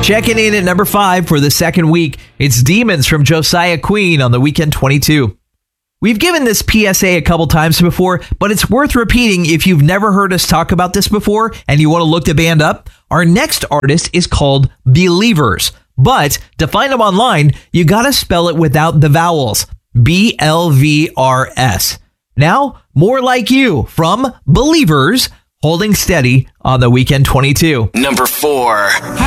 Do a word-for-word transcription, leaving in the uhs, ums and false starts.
Checking in at number five for the second week, it's Demons from Josiah Queen on the Weekend twenty-two. We've given this P S A a couple times before, but it's worth repeating if you've never heard us talk about this before and you want to look the band up. Our next artist is called Believers, but to find them online, you got to spell it without the vowels. B L V R S. Now, More Like You from Believers, holding steady on the Weekend twenty-two. Number four.